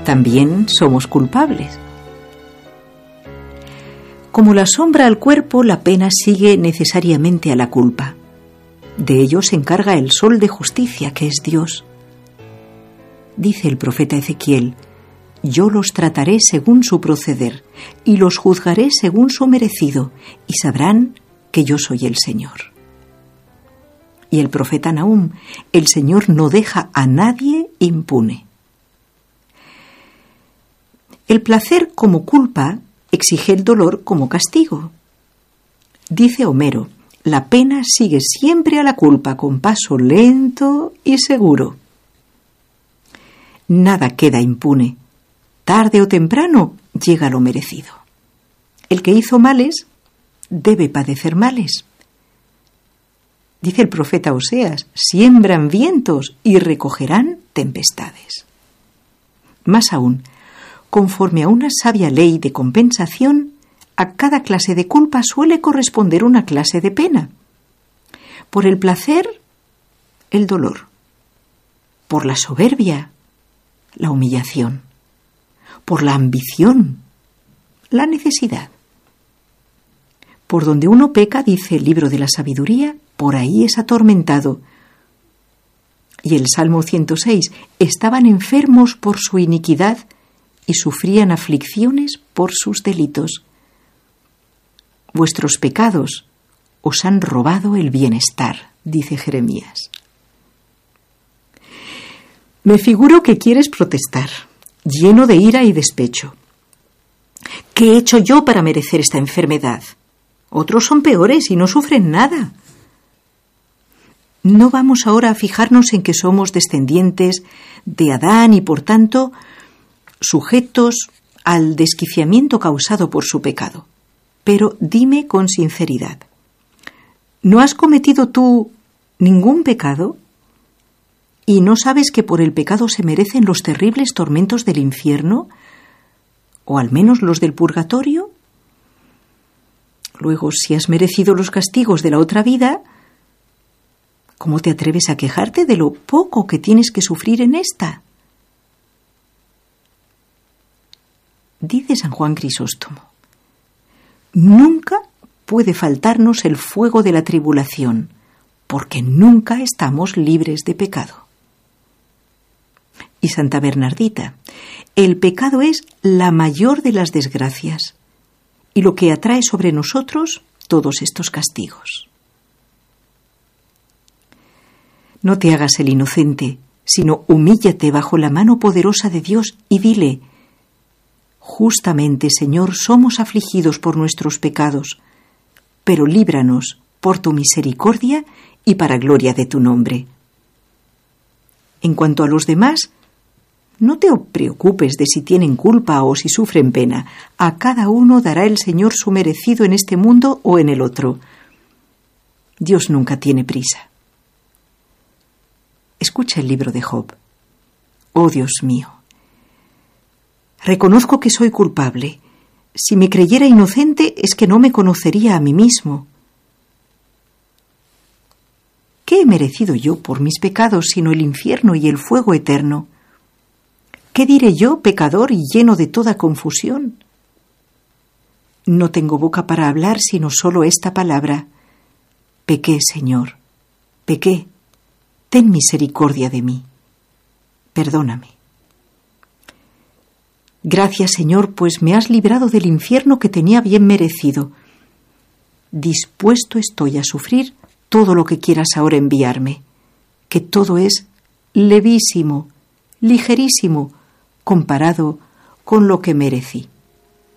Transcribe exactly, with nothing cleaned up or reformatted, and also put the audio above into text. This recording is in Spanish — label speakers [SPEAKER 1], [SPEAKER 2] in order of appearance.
[SPEAKER 1] también somos culpables. Como la sombra al cuerpo, la pena sigue necesariamente a la culpa. De ello se encarga el sol de justicia, que es Dios. Dice el profeta Ezequiel: yo los trataré según su proceder, y los juzgaré según su merecido, y sabrán que yo soy el Señor. Y el profeta Nahum: el Señor no deja a nadie impune. El placer como culpa exige el dolor como castigo. Dice Homero: la pena sigue siempre a la culpa con paso lento y seguro. Nada queda impune. Tarde o temprano llega lo merecido. El que hizo males debe padecer males. Dice el profeta Oseas: siembran vientos y recogerán tempestades. Más aún, conforme a una sabia ley de compensación, a cada clase de culpa suele corresponder una clase de pena. Por el placer, el dolor. Por la soberbia, la humillación. Por la ambición, la necesidad. Por donde uno peca, dice el libro de la sabiduría, por ahí es atormentado. Y el Salmo ciento seis: estaban enfermos por su iniquidad y sufrían aflicciones por sus delitos. Vuestros pecados os han robado el bienestar, dice Jeremías. Me figuro que quieres protestar, lleno de ira y despecho. ¿Qué he hecho yo para merecer esta enfermedad? Otros son peores y no sufren nada. No vamos ahora a fijarnos en que somos descendientes de Adán y, por tanto, sujetos al desquiciamiento causado por su pecado. Pero dime con sinceridad, ¿no has cometido tú ningún pecado? ¿Y no sabes que por el pecado se merecen los terribles tormentos del infierno? ¿O al menos los del purgatorio? Luego, si has merecido los castigos de la otra vida, ¿cómo te atreves a quejarte de lo poco que tienes que sufrir en esta? Dice San Juan Crisóstomo: nunca puede faltarnos el fuego de la tribulación, porque nunca estamos libres de pecado. Y Santa Bernardita: el pecado es la mayor de las desgracias y lo que atrae sobre nosotros todos estos castigos. No te hagas el inocente, sino humíllate bajo la mano poderosa de Dios y dile: justamente, Señor, somos afligidos por nuestros pecados, pero líbranos por tu misericordia y para gloria de tu nombre. En cuanto a los demás, no te preocupes de si tienen culpa o si sufren pena. A cada uno dará el Señor su merecido en este mundo o en el otro. Dios nunca tiene prisa. Escucha el libro de Job. Oh Dios mío, reconozco que soy culpable. Si me creyera inocente es que no me conocería a mí mismo. ¿Qué he merecido yo por mis pecados sino el infierno y el fuego eterno? ¿Qué diré yo, pecador y lleno de toda confusión? No tengo boca para hablar sino solo esta palabra: pequé, Señor, pequé. Ten misericordia de mí. Perdóname. Gracias, Señor, pues me has librado del infierno que tenía bien merecido. Dispuesto estoy a sufrir todo lo que quieras ahora enviarme, que todo es levísimo, ligerísimo, comparado con lo que merecí.